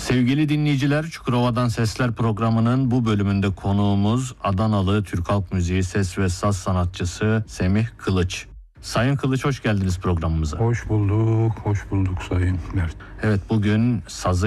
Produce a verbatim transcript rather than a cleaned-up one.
Sevgili dinleyiciler, Çukurova'dan Sesler programının bu bölümünde konuğumuz Adanalı Türk Halk Müziği ses ve saz sanatçısı Semih Kılıç. Sayın Kılıç, hoş geldiniz programımıza. Hoş bulduk, hoş bulduk Sayın Mert. Evet, bugün sazı